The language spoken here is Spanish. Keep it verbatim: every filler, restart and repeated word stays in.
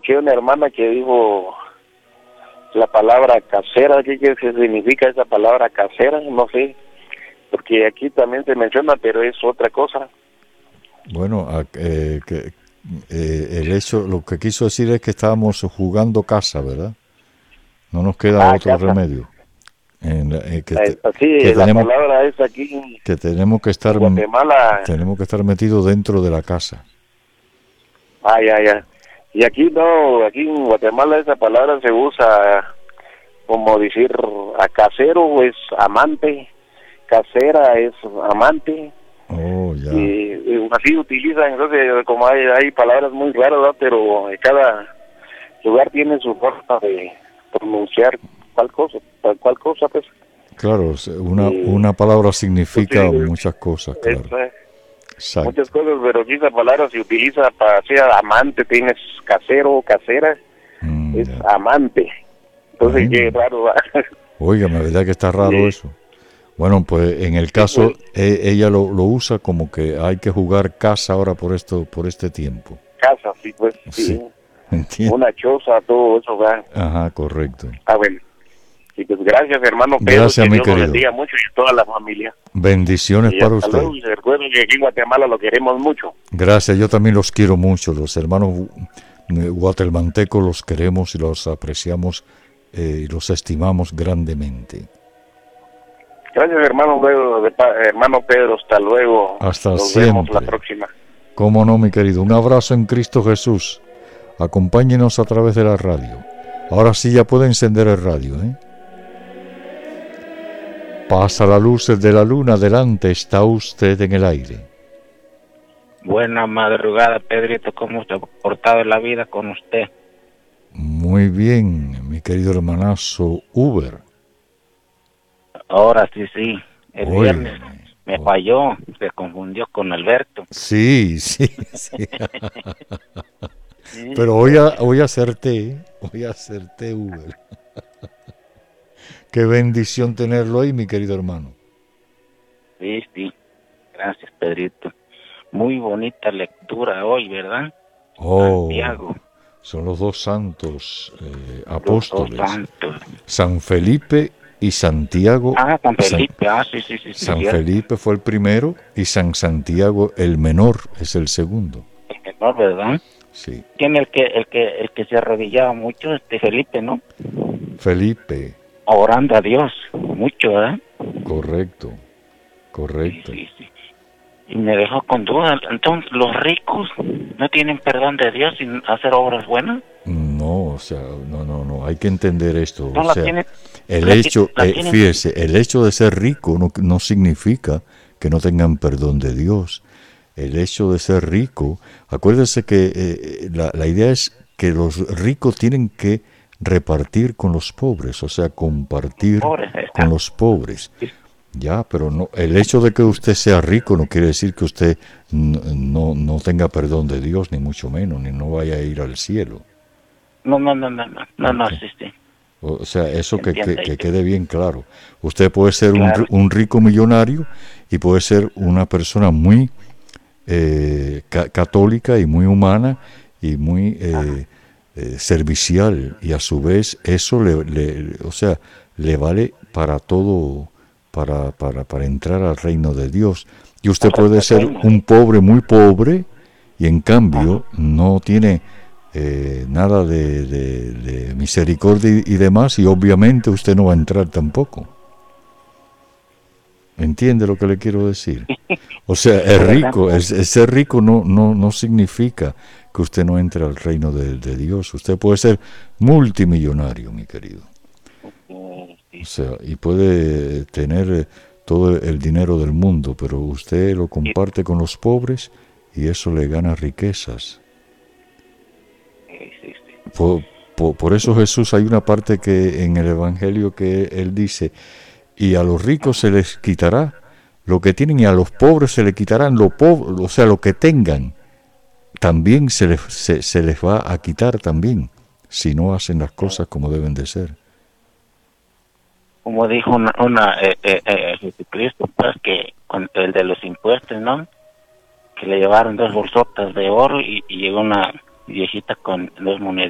escuché una hermana que dijo la palabra casera. ¿Qué, qué significa esa palabra casera? No sé, porque aquí también se menciona, pero es otra cosa. Bueno, eh, que, eh, el hecho, lo que quiso decir es que estábamos jugando casa, ¿verdad? No nos queda Ah, otro casa. remedio. En la, eh, que, te, que Así, la tenemos palabra es aquí que tenemos que estar en Guatemala. tenemos que estar metidos dentro de la casa. Ah, ya, ya. Y aquí no, aquí en Guatemala esa palabra se usa como decir a casero es amante, casera es amante. Oh, ya. Y, y así utilizan, entonces como hay, hay palabras muy raras, ¿verdad? Pero cada lugar tiene su forma de pronunciar cuál cosa, cuál cosa, pues. Claro, una, Y, una palabra significa pues, sí, muchas cosas, claro. es, Exacto. muchas cosas, pero aquí esa palabra se utiliza para ser amante, tienes casero, casera, Mm, es ya. amante. Entonces, Bueno. qué raro, ¿verdad? Óigame, ¿verdad que está raro Sí. eso? Bueno, pues en el Sí, caso, pues, eh, ella lo, lo usa como que hay que jugar casa ahora por esto, por este tiempo. casa, sí, pues, sí. Sí, ¿entiendes? Una choza, todo eso, va. Ajá, correcto. Ah, bueno. Y pues gracias, hermano Pedro, Gracias, que mi Dios lo querido. bendiga mucho y a toda la familia. Bendiciones Y para hasta usted. luego, y se recuerden que aquí en Guatemala lo queremos mucho. Gracias, yo también los quiero mucho. Los hermanos gu- guatemaltecos los queremos y los apreciamos eh, y los estimamos grandemente. Gracias, hermano Pedro, de pa- hermano Pedro, hasta luego. Hasta Nos siempre. vemos la próxima. Cómo no, mi querido. Un abrazo en Cristo Jesús. Acompáñenos a través de la radio. Ahora sí ya puede encender el radio, ¿eh? Pasa la luz de la luna, adelante, está usted en el aire. Buena madrugada, Pedrito, ¿cómo se ha portado la vida con usted? Muy bien, mi querido hermanazo Uber. Ahora sí, sí, el Óigame. viernes me Oh. falló, se confundió con Alberto. Sí, sí, sí. Pero hoy, a- hoy acerté, hoy acerté Uber. Qué bendición tenerlo ahí, mi querido hermano. Sí, sí, gracias, Pedrito. Muy bonita lectura hoy, ¿verdad? Oh, Santiago, son los dos santos eh, los dos apóstoles, santos. San Felipe y Santiago. Ah, San San, Felipe, ah, sí, sí, sí. sí, San cierto. Felipe fue el primero y San Santiago el menor es el segundo. El menor, ¿verdad? Sí, ¿Quién el que, el que, el que se arrodillaba mucho? Este Felipe, ¿no? Felipe, Orando a Dios, mucho, ¿verdad? correcto, correcto. Sí, sí, sí. Y me dejó con dudas. Entonces, ¿los ricos no tienen perdón de Dios sin hacer obras buenas? No, o sea, no, no, no, hay que entender esto. No O la sea, tienen. el la hecho, ti- la eh, tienen- fíjese, el hecho de ser rico no, no significa que no tengan perdón de Dios. El hecho de ser rico, acuérdese que eh, la, la idea es que los ricos tienen que repartir con los pobres, o sea, compartir Pobres, está. con los pobres. Ya, pero no, el hecho de que usted sea rico no quiere decir que usted n- no, no tenga perdón de Dios, ni mucho menos, ni no vaya a ir al cielo. No, no, no, no, no, no, no, Ok. sí, sí. O sea, eso que, que, Entiende. que quede bien claro. Usted puede ser un, Claro. ri- un rico millonario y puede ser una persona muy eh, ca- católica y muy humana y muy eh, eh, servicial, y a su vez eso le, le- o sea, le vale para todo, para, para, para entrar al reino de Dios. Y usted Para puede el ser reino. un pobre muy pobre y en cambio no tiene eh, nada de, de- de misericordia y, y demás, y obviamente usted no va a entrar tampoco. ¿Entiende lo que le quiero decir? O sea, es rico, es, es ser rico no, no, no significa que usted no entre al reino de, de Dios. Usted puede ser multimillonario, mi querido. O sea, y puede tener eh, todo el dinero del mundo, pero usted lo comparte con los pobres y eso le gana riquezas. Sí, sí, sí. Por, por, por eso Jesús, hay una parte que en el Evangelio que él dice, y a los ricos se les quitará lo que tienen y a los pobres se les quitarán lo pobre, o sea, lo que tengan, también se les, se, se les va a quitar también, si no hacen las cosas como deben de ser. Como dijo una, una eh, eh, eh, Jesucristo, pues, que con el de los impuestos, ¿no? Que le llevaron dos bolsotas de oro y, y llegó una viejita con dos monedas